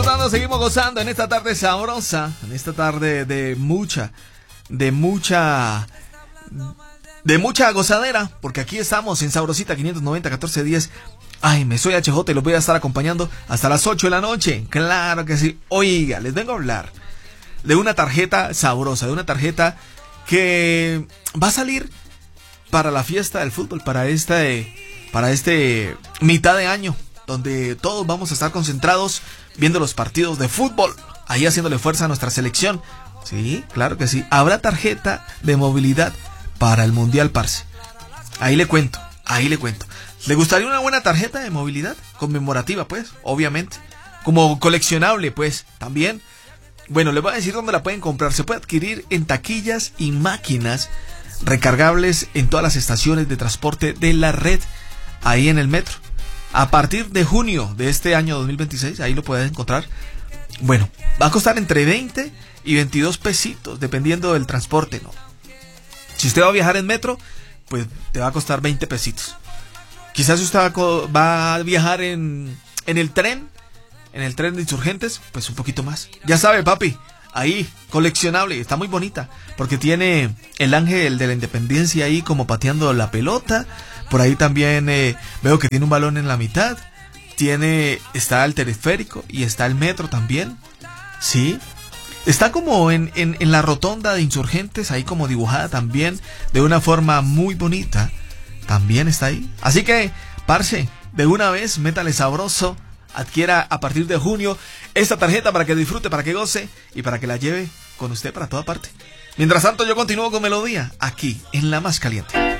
disfrutando, seguimos gozando en esta tarde sabrosa, en esta tarde de mucha gozadera, porque aquí estamos en Sabrosita 590 1410. Ay, me soy HJ y los voy a estar acompañando hasta las 8 de la noche. Claro que sí. Oiga, les vengo a hablar de una tarjeta sabrosa, de una tarjeta que va a salir para la fiesta del fútbol, para este mitad de año, donde todos vamos a estar concentrados viendo los partidos de fútbol, ahí haciéndole fuerza a nuestra selección. Sí, claro que sí. Habrá tarjeta de movilidad para el Mundial, parce. Ahí le cuento. ¿Le gustaría una buena tarjeta de movilidad? Conmemorativa, pues, obviamente. Como coleccionable, pues, también. Bueno, les voy a decir dónde la pueden comprar. Se puede adquirir en taquillas y máquinas recargables en todas las estaciones de transporte de la red, ahí en el metro. A partir de junio de este año 2026, ahí lo pueden encontrar. Bueno, va a costar entre 20 y 22 pesitos, dependiendo del transporte, ¿no? Si usted va a viajar en metro, pues te va a costar 20 pesitos. Quizás si usted va a viajar en el tren de Insurgentes, pues un poquito más. Ya sabe, papi, ahí, coleccionable, está muy bonita, porque tiene el ángel de la independencia ahí como pateando la pelota. Por ahí también veo que tiene un balón en la mitad. Está el teleférico y está el metro también. Sí. Está como en la rotonda de Insurgentes, ahí como dibujada también, de una forma muy bonita. También está ahí. Así que, parce, de una vez, métale sabroso. Adquiera a partir de junio esta tarjeta para que disfrute, para que goce y para que la lleve con usted para toda parte. Mientras tanto, yo continúo con Melodía, aquí, en La Más Caliente.